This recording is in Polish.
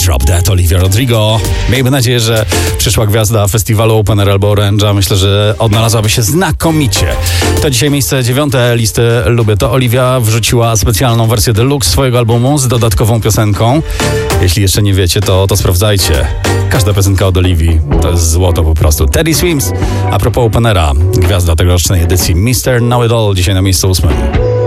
Drop That, Olivia Rodrigo. Miejmy nadzieję, że przyszła gwiazda festiwalu Open Air albo Orange'a, myślę, że odnalazłaby się znakomicie. To dzisiaj miejsce 9 listy Lubię to. Olivia wrzuciła specjalną wersję deluxe swojego albumu z dodatkową piosenką. Jeśli jeszcze nie wiecie, to sprawdzajcie. Każda piosenka od Olivii to jest złoto po prostu. Teddy Swims. A propos Open Air'a, gwiazda tegorocznej edycji Mr. Know It All dzisiaj na miejscu 8.